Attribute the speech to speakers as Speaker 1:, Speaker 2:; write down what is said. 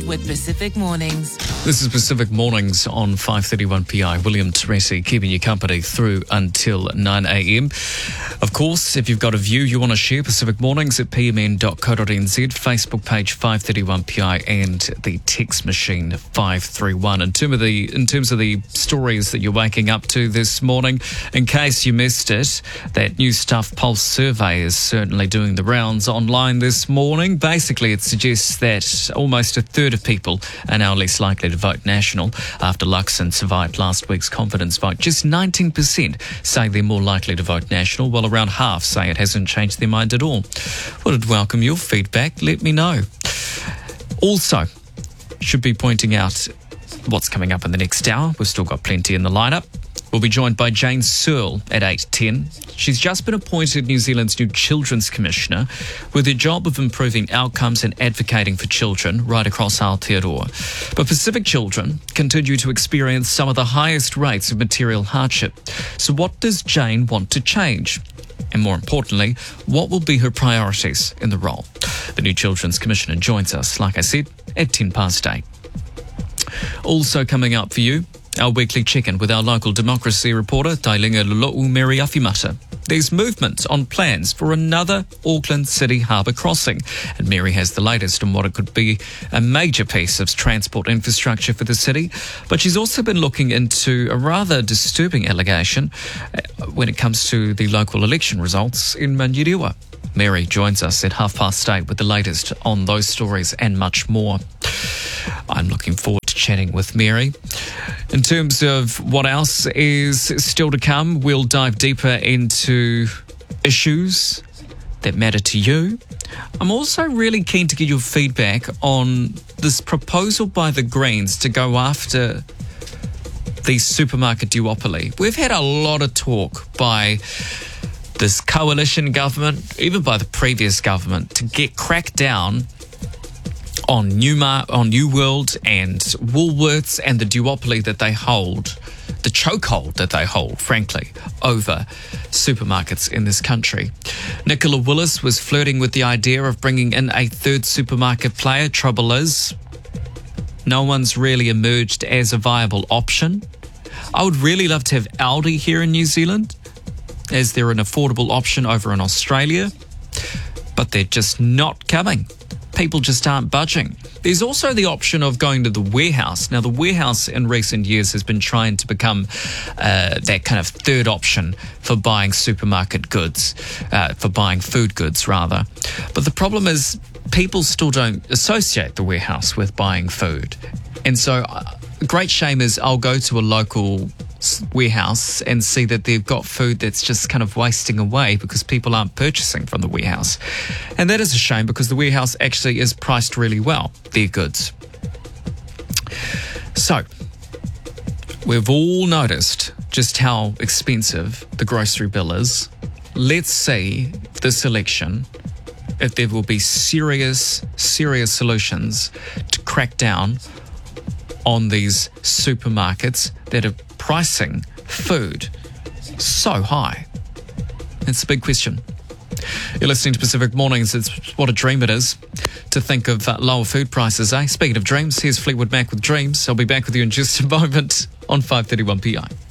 Speaker 1: morning with Pacific Mornings.
Speaker 2: This is Pacific Mornings on 5:31 PI. William Teresi keeping you company through until 9 a.m. Of course, if you've got a view you want to share, Pacific Mornings at pmn.co.nz, Facebook page 531 PI and the text machine 531. In terms of the stories that you're waking up to this morning, in case you missed it, that New Stuff Pulse survey is certainly doing the rounds online this morning. Basically, it suggests that almost a third of people are now less likely to vote National after Luxon survived last week's confidence vote. Just 19% say they're more likely to vote National, while around half say it hasn't changed their mind at all. Well, I'd welcome your feedback. Let me know. Also, should be pointing out what's coming up in the next hour. We've still got plenty in the lineup. We'll be joined by Jane Searle at 8:10. She's just been appointed New Zealand's new Children's Commissioner with the job of improving outcomes and advocating for children right across Aotearoa. But Pacific children continue to experience some of the highest rates of material hardship. So what does Jane want to change? And more importantly, what will be her priorities in the role? The new Children's Commissioner joins us, like I said, at 8:10. Also coming up for you, our weekly check-in with our local democracy reporter, Tailinga Lolo'u Mary Afimata. There's movement on plans for another Auckland City harbour crossing, and Mary has the latest on what it could be a major piece of transport infrastructure for the city. But she's also been looking into a rather disturbing allegation when it comes to the local election results in Manurewa. Mary joins us at 8:30 with the latest on those stories and much more. I'm looking forward to chatting with Mary. In terms of what else is still to come, we'll dive deeper into issues that matter to you. I'm also really keen to get your feedback on this proposal by the Greens to go after the supermarket duopoly. We've had a lot of talk by this coalition government, even by the previous government, to get cracked down on New World and Woolworths and the duopoly that they hold, the chokehold that they hold, frankly, over supermarkets in this country. Nicola Willis was flirting with the idea of bringing in a third supermarket player. Trouble is, no one's really emerged as a viable option. I would really love to have Aldi here in New Zealand, as they're an affordable option over in Australia, but they're just not coming. People just aren't budging. There's also the option of going to the Warehouse. Now, the Warehouse in recent years has been trying to become that kind of third option for buying supermarket goods, for buying food goods, rather. But the problem is people still don't associate the Warehouse with buying food. And so a great shame is I'll go to a local Warehouse and see that they've got food that's just kind of wasting away because people aren't purchasing from the Warehouse. And that is a shame because the Warehouse actually is priced really well, their goods. So, we've all noticed just how expensive the grocery bill is. Let's see this election if there will be serious solutions to crack down on these supermarkets that are pricing food so high. It's a big question. You're listening to Pacific Mornings. It's what a dream it is to think of lower food prices, eh? Speaking of dreams, here's Fleetwood Mac with Dreams. I'll be back with you in just a moment on 5:31 PI.